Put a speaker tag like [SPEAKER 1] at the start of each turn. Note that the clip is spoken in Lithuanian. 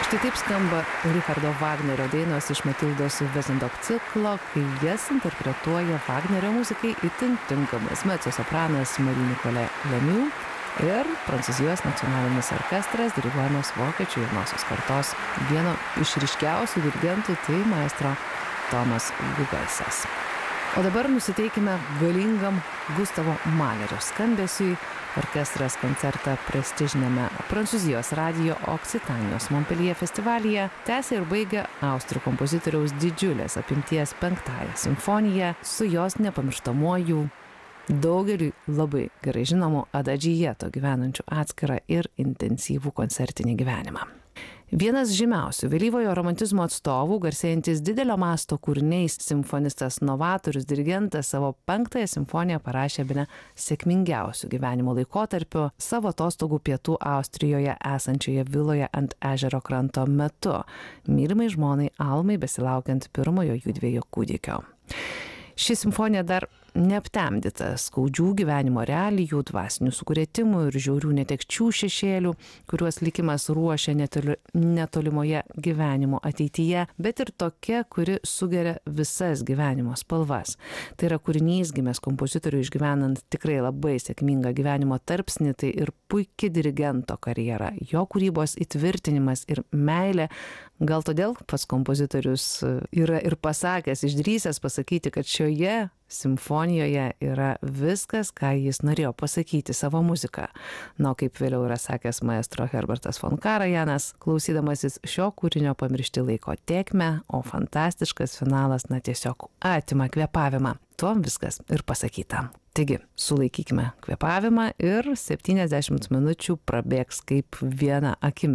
[SPEAKER 1] Štai taip skamba Richardo Wagnerio dainos iš Matildos Vezendok ciklo, kai jas interpretuoja Wagnerio muzikai itin tinkamas mezzosopranas Marie-Nicolė Lemieux ir Prancūzijos nacionalinis orkestras diriguojamas vokiečių jaunosios kartos vieno iš ryškiausių dirigentų, tai maestro Tomas Gugelsas. O dabar nusiteikime galingam Gustavo Mahlerio skambesiui. Orkestras koncertą prestižiniame Prancūzijos radijo Oksitanijos Montpellier festivalyje tęsia ir baigia austrų kompozitoriaus didžiulės apimties 5-ąją simfoniją su jos nepamirštamuoju, daugeliui labai gerai žinomu Adagietto gyvenančiu atskirą ir intensyvų koncertinį gyvenimą. Vienas žymiausių vėlyvojo romantizmo atstovų, garsėjantis didelio masto kūriniais, simfonistas, novatorius, dirigentas savo 5-ąją simfoniją parašė bene sėkmingiausių gyvenimo laikotarpiu savo atostogų pietų Austrijoje esančioje viloje ant ežero kranto metu, mylimai žmonai Almai besilaukiant pirmojo jųdviejų kūdikio. Ši simfonija dar neaptemdyta skaudžių gyvenimo realijų, dvasinių sukrėtimų ir žiaurių netekčių šešėlių, kuriuos likimas ruošia netolimoje gyvenimo ateityje, bet ir tokia, kuri sugeria visas gyvenimo spalvas. Tai yra kūrinys gimęs kompozitoriui išgyvenant tikrai labai sėkmingą gyvenimo tarpsnį, tai ir puikia dirigento karjera, jo kūrybos įtvirtinimas ir meilė. Gal todėl pats kompozitorius yra ir pasakęs, išdrįsęs pasakyti, kad šioje simfonijoje yra viskas, ką jis norėjo pasakyti savo muziką. Na, kaip vėliau yra sakęs maestro Herbertas von Karajanas, klausydamasis šio kūrinio pamiršti laiko tėkmę, o fantastiškas finalas, na, tiesiog atima kvėpavimą. Tuo viskas ir pasakyta. Taigi, sulaikykime kvėpavimą ir 70 minučių prabėgs kaip viena akimirka.